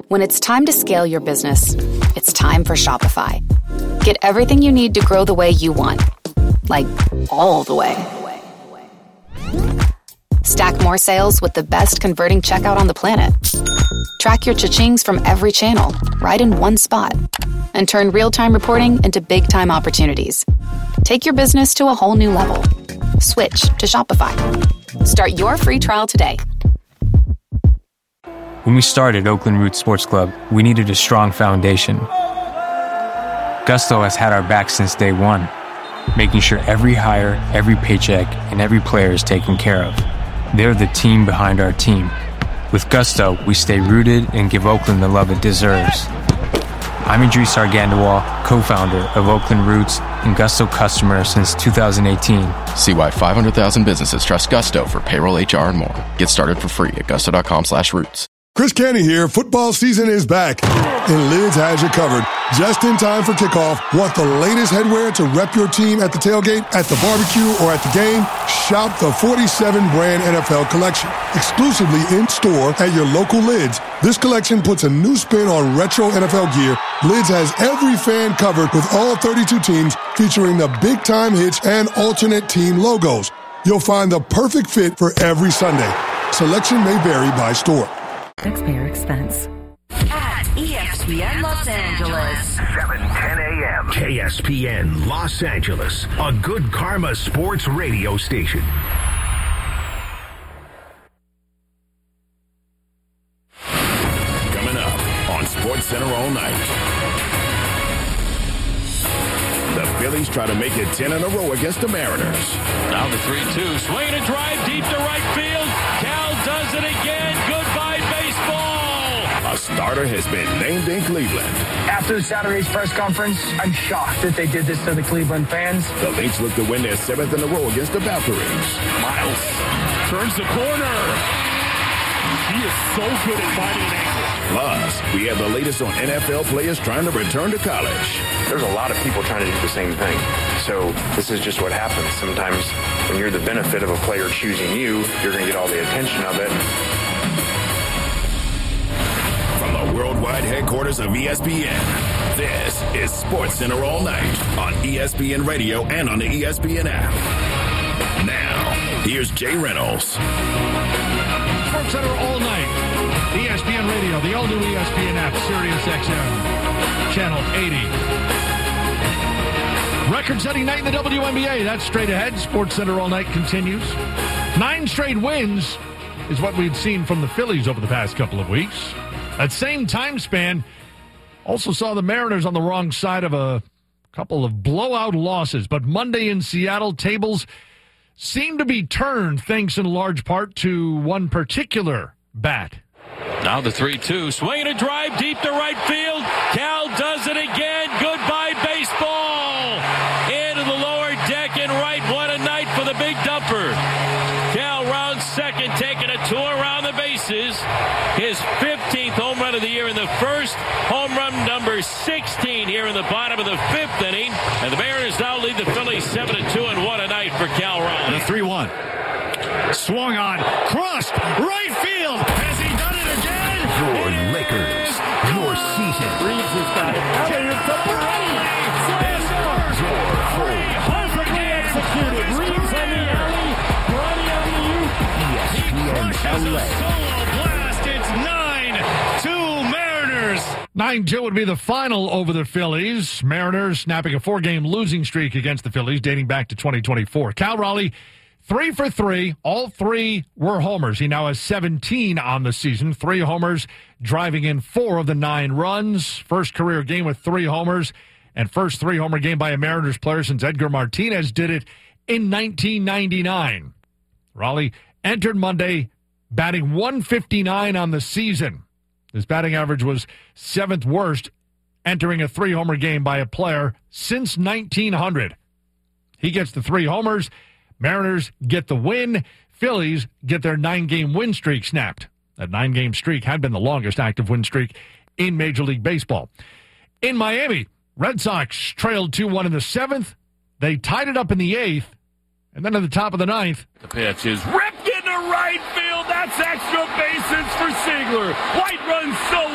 When it's time to scale your business, it's time for Shopify. Get everything you need to grow the way you want. Like, all the way. Stack more sales with the best converting checkout on the planet. Track your cha-chings from every channel, right in one spot. And turn real-time reporting into big-time opportunities. Take your business to a whole new level. Switch to Shopify. Start your free trial today. When we started Oakland Roots Sports Club, we needed a strong foundation. Gusto has had our back since day one, making sure every hire, every paycheck, and every player is taken care of. They're the team behind our team. With Gusto, we stay rooted and give Oakland the love it deserves. I'm Idris Argandawal, co-founder of Oakland Roots and Gusto customer since 2018. See why 500,000 businesses trust Gusto for payroll, HR, and more. Get started for free at gusto.com/roots. Chris Canty here. Football season is back, and Lids has you covered. Just in time for kickoff. Want the latest headwear to rep your team at the tailgate, at the barbecue, or at the game? Shop the 47-brand NFL collection, exclusively in-store at your local Lids. This collection puts a new spin on retro NFL gear. Lids has every fan covered with all 32 teams, featuring the big-time hits and alternate team logos. You'll find the perfect fit for every Sunday. Selection may vary by store. Taxpayer expense. At ESPN Los Angeles. 7:10 a.m. KSPN Los Angeles, a Good Karma sports radio station. Coming up on SportsCenter all night. The Phillies try to make it 10 in a row against the Mariners. Now the 3-2. Swing and a drive deep to right field. Cal does it again. Goodbye, baseball. A starter has been named in Cleveland. After Saturday's press conference, I'm shocked that they did this to the Cleveland fans. The Lynx look to win their 7th in a row against the Valkyries. Miles turns the corner. He is so good at finding an angle. Plus, we have the latest on NFL players trying to return to college. There's a lot of people trying to do the same thing. So this is just what happens. Sometimes when you're the benefit of a player choosing you, you're going to get all the attention of it. From the worldwide headquarters of ESPN, this is SportsCenter all night on ESPN Radio and on the ESPN app. Now, here's Jay Reynolds. SportsCenter all night. ESPN Radio, the all-new ESPN app, Sirius XM, Channel 80. Record-setting night in the WNBA. That's straight ahead. SportsCenter all night continues. 9 straight wins is what we'd seen from the Phillies over the past couple of weeks. That same time span also saw the Mariners on the wrong side of a couple of blowout losses. But Monday in Seattle, tables seemed to be turned thanks in large part to one particular bat. Now the 3-2. Swing and a drive deep to right field. Cal does it again. Goodbye, baseball. Into the lower deck and right. What a night for the big dumper. Cal rounds second, taking a tour around the bases. His 15th home run of the year in the first. Home run number 16 here in the bottom of the 5th inning. And the Mariners now lead the Phillies 7-2, and what a night for Cal Raleigh. The 3-1. Swung on. Crossed. Right field. Has he done it again? Your Lakers. Your season. Reeves has got it. Perfectly executed. Reeves on the alley. Bronny on the ESPN LA. Blast. It's 9-2 Mariners. 9-2 would be the final over the Phillies. Mariners snapping a 4-game losing streak against the Phillies dating back to 2024. Cal Raleigh, 3 for 3. All 3 were homers. He now has 17 on the season. 3 homers, driving in 4 of the 9 runs. First career game with 3 homers, and first 3-homer game by a Mariners player since Edgar Martinez did it in 1999. Raleigh entered Monday batting .159 on the season. His batting average was 7th worst, entering a 3-homer game by a player since 1900. He gets the 3 homers. Mariners get the win. Phillies get their 9-game win streak snapped. That 9-game streak had been the longest active win streak in Major League Baseball. In Miami, Red Sox trailed 2-1 in the 7th. They tied it up in the 8th. And then at the top of the 9th. The pitch is ripped into right field. That's extra base hits for Ziegler. White runs so